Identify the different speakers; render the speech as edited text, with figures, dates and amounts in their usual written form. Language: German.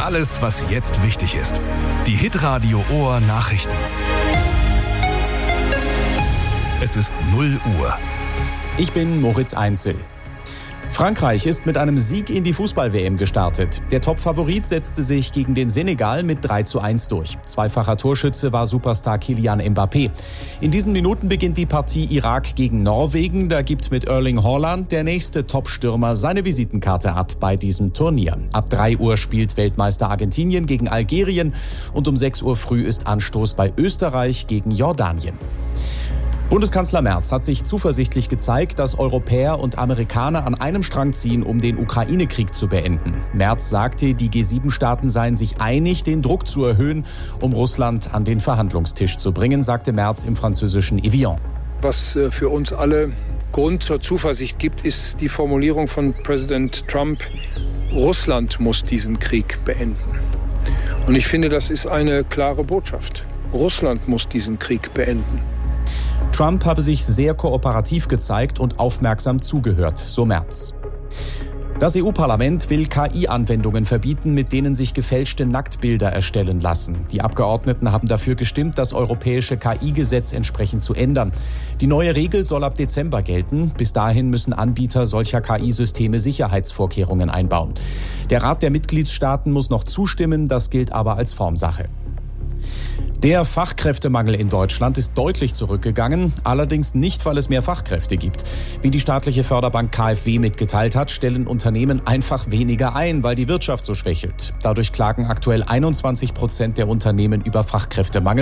Speaker 1: alles, was jetzt wichtig ist. Die Hitradio Ohr Nachrichten. Es ist 0 Uhr.
Speaker 2: Ich bin Moritz Einzel. Frankreich ist mit einem Sieg in die Fußball-WM gestartet. Der Top-Favorit setzte sich gegen den Senegal mit 3:1 durch. Zweifacher Torschütze war Superstar Kylian Mbappé. In diesen Minuten beginnt die Partie Irak gegen Norwegen. Da gibt mit Erling Haaland der nächste Top-Stürmer seine Visitenkarte ab bei diesem Turnier. Ab 3 Uhr spielt Weltmeister Argentinien gegen Algerien und um 6 Uhr früh ist Anstoß bei Österreich gegen Jordanien. Bundeskanzler Merz hat sich zuversichtlich gezeigt, dass Europäer und Amerikaner an einem Strang ziehen, um den Ukraine-Krieg zu beenden. Merz sagte, die G7-Staaten seien sich einig, den Druck zu erhöhen, um Russland an den Verhandlungstisch zu bringen, sagte Merz im französischen Evian.
Speaker 3: Was für uns alle Grund zur Zuversicht gibt, ist die Formulierung von Präsident Trump: Russland muss diesen Krieg beenden. Und ich finde, das ist eine klare Botschaft. Russland muss diesen Krieg beenden.
Speaker 2: Trump habe sich sehr kooperativ gezeigt und aufmerksam zugehört, so Merz. Das EU-Parlament will KI-Anwendungen verbieten, mit denen sich gefälschte Nacktbilder erstellen lassen. Die Abgeordneten haben dafür gestimmt, das europäische KI-Gesetz entsprechend zu ändern. Die neue Regel soll ab Dezember gelten. Bis dahin müssen Anbieter solcher KI-Systeme Sicherheitsvorkehrungen einbauen. Der Rat der Mitgliedstaaten muss noch zustimmen, das gilt aber als Formsache. Der Fachkräftemangel in Deutschland ist deutlich zurückgegangen, allerdings nicht, weil es mehr Fachkräfte gibt. Wie die staatliche Förderbank KfW mitgeteilt hat, stellen Unternehmen einfach weniger ein, weil die Wirtschaft so schwächelt. Dadurch klagen aktuell 21% der Unternehmen über Fachkräftemangel.